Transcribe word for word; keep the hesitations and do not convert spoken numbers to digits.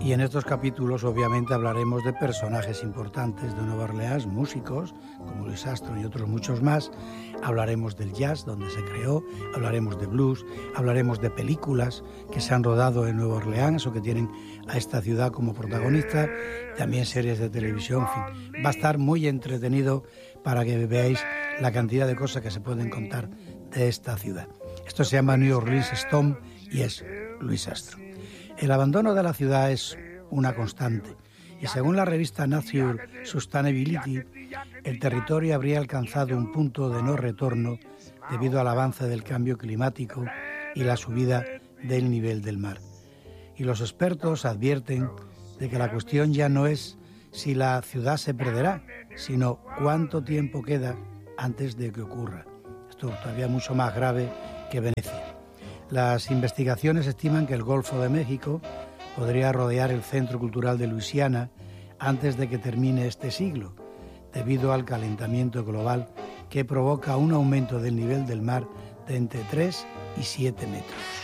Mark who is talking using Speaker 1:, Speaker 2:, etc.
Speaker 1: Y en estos capítulos obviamente hablaremos de personajes importantes de Nueva Orleans, músicos como Louis Armstrong y otros muchos más. Hablaremos del jazz, donde se creó, hablaremos de blues, hablaremos de películas que se han rodado en Nueva Orleans o que tienen a esta ciudad como protagonista, también series de televisión, en fin. Va a estar muy entretenido para que veáis la cantidad de cosas que se pueden contar de esta ciudad. Esto se llama New Orleans Storm y es Louis Armstrong. El abandono de la ciudad es una constante y según la revista Nature Sustainability, el territorio habría alcanzado un punto de no retorno debido al avance del cambio climático y la subida del nivel del mar. Y los expertos advierten de que la cuestión ya no es si la ciudad se perderá, sino cuánto tiempo queda antes de que ocurra. Esto es todavía mucho más grave que Venecia. Las investigaciones estiman que el Golfo de México podría rodear el Centro Cultural de Luisiana antes de que termine este siglo, debido al calentamiento global que provoca un aumento del nivel del mar de entre tres y siete metros.